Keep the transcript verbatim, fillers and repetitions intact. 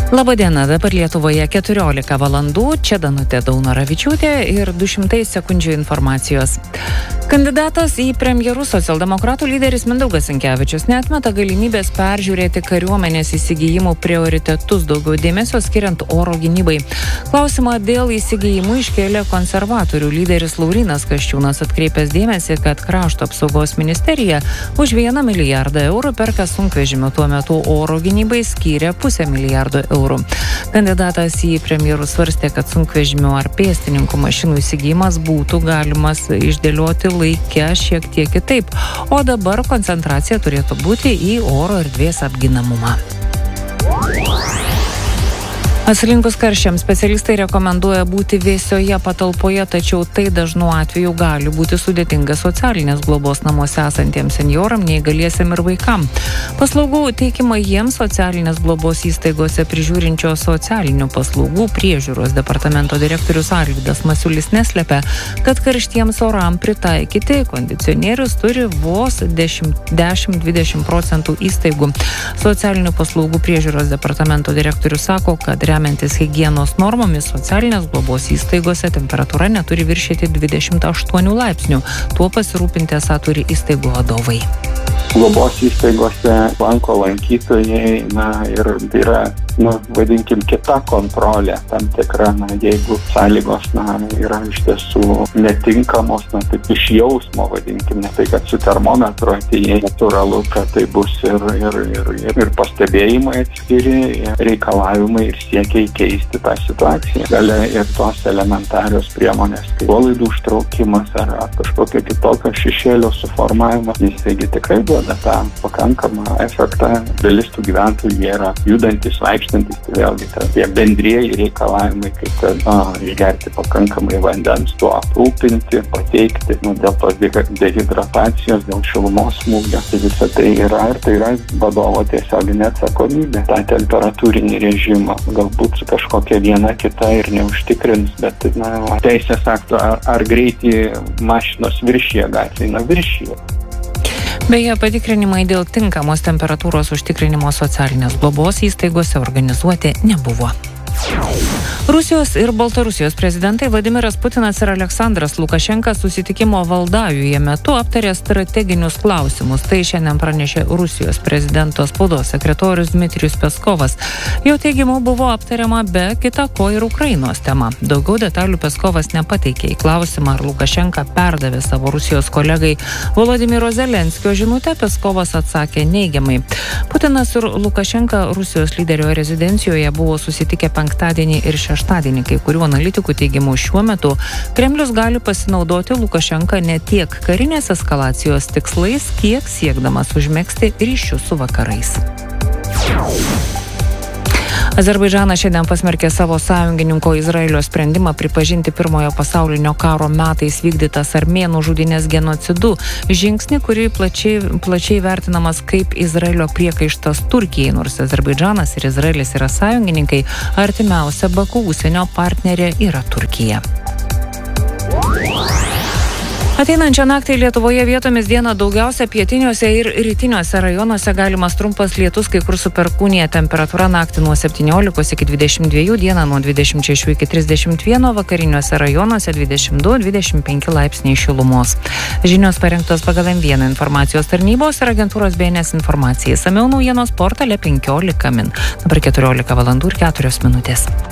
Labadiena, dabar Lietuvoje keturiolika valandų, čia Danutė Daunoravičiūtė ir du šimtai sekundžių informacijos. Kandidatas į premjerus socialdemokratų lyderis Mindaugas Sinkevičius neatmeta galimybės peržiūrėti kariuomenės įsigijimų prioritetus, daugiau dėmesio skiriant oro gynybai. Klausimą dėl įsigijimų iškėlė konservatorių lyderis Laurynas Kasčiūnas, atkreipęs dėmesį, kad krašto apsaugos ministerija už vieną milijardą eurų perka sunkvežimių, tuo metu oro gynybai skyrė pusę milijardo eurų. Kandidatas į premjerus svarstė, kad sunkvežimių ar pėstininkų mašinų įsigijimas būtų galimas išdėlioti laike šiek tiek kitaip, o dabar koncentracija turėtų būti į oro erdvės apginamumą. Atslinkus karščiams specialistai rekomenduoja būti vėsioje patalpoje, tačiau tai dažnu atveju gali būti sudėtinga socialinės globos namuose esantiems senjoram, neįgaliesiem ir vaikam. Paslaugų teikimą jiems socialinės globos įstaigose prižiūrinčios socialinių paslaugų priežiūros departamento direktorius Arvydas Masiulis neslepia, kad karštiems oram pritaikyti kondicionierius turi vos dešimt iki dvidešimt procentų įstaigų. Socialinių paslaugų priežiūros departamento direktorius sako, kad remiantis higienos normomis socialinės globos įstaigose temperatūra neturi viršyti dvidešimt aštuonių laipsnių. Tuo pasirūpinti esą turi įstaigų vadovai. Globos įstaigose lanko lankytojai, na ir tai yra, nu, vadinkim, kita kontrolė tam tikra, na, jeigu sąlygos, na, yra iš tiesų netinkamos, na, taip iš jausmo, vadinkim, ne tai, kad su termometru atėjai, natūralu, kad tai bus ir, ir, ir, ir, ir pastebėjimai atskiri, ir reikalavimai ir siekiai keisti tą situaciją. Galia ir tos elementarios priemonės, kaip nuolaidų užtraukimas ar, ar kažkokio kitokio šešėlio suformavimas, jis taigi tikrai duoda tą pakankamą efektą. Dalis tų gyventojų jie yra judantis, vaikštantis, tai vėlgi ta, tie bendrieji reikalavimai, kaip kad na, išgerti pakankamai vandens, tuo aprūpinti, pateikti, nu, dėl tos dehidratacijos, dėl šilumos smūgio. Tai visą tai yra ir tai yra vadovo tiesioginė atsakomybė. Ta temperatūrinį režimą galbūt su kažkokia viena kita ir neužtikrins, bet na, teisės akto ar, ar greitį mašinos viršyje gatvėje, na viršyje. Beje, patikrinimai dėl tinkamos temperatūros užtikrinimo socialinės globos įstaigose organizuoti nebuvo. Rusijos ir Baltarusijos prezidentai Vladimiras Putinas ir Aleksandras Lukašenka susitikimo Valdajuje metu aptarė strateginius klausimus. Tai šiandien pranešė Rusijos prezidento spaudos sekretorius Dmitrijus Peskovas. Jo teigimu buvo aptariama be kita ko ir Ukrainos tema. Daugiau detalių Peskovas nepateikė. Į klausimą, ar Lukašenka perdavė savo Rusijos kolegai Volodymyro Zelenskio žinutę, Peskovas atsakė neigiamai. Putinas ir Lukašenka Rusijos lyderio rezidencijoje buvo susitikę penktadienį ir šeštadienį, kai kurių analitikų teigimu šiuo metu Kremlius gali pasinaudoti Lukašenka ne tiek karinės eskalacijos tikslais, kiek siekdamas užmegzti ryšius su vakarais. Azerbaidžanas šiandien pasmerkė savo sąjungininko Izraelio sprendimą pripažinti pirmojo pasaulinio karo metais vykdytas armėnų žudynės genocidu. Žingsnį, kurį plačiai, plačiai vertinamas kaip Izraelio priekaištas Turkijai, nors Azerbaidžanas ir Izraelis yra sąjungininkai, artimiausia Baku užsienio partnerė yra Turkija. Ateinančią naktį Lietuvoje vietomis dieną daugiausia pietiniuose ir rytiniuose rajonuose galimas trumpas lietus, kai kur su perkūnija. Temperatūra naktį nuo septyniolikos iki dvidešimt dviejų, dieną nuo dvidešimt šešių iki trisdešimt vieno, vakariniuose rajonuose dvidešimt du dvidešimt penki laipsniai šilumos. Žinios parengtos pagal M vieną informacijos tarnybos ir agentūros B N S informacijai. Išsamiau naujienos portale penkiolika min. Dabar keturiolika valandų ir keturios minutės.